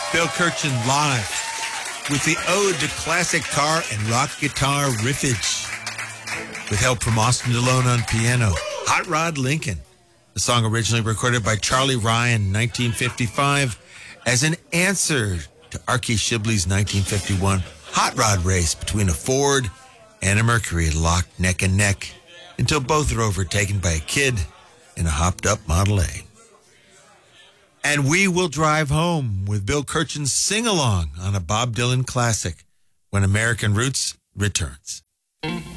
Bill Kirchen live with the ode to classic car and rock guitar riffage. With help from Austin DeLone on piano. Hot Rod Lincoln. The song originally recorded by Charlie Ryan in 1955 as an answer to Archie Shibley's 1951 hot rod race between a Ford and a Mercury locked neck and neck until both are overtaken by a kid in a hopped-up Model A. And we will drive home with Bill Kirchen's sing-along on a Bob Dylan classic when American Roots returns.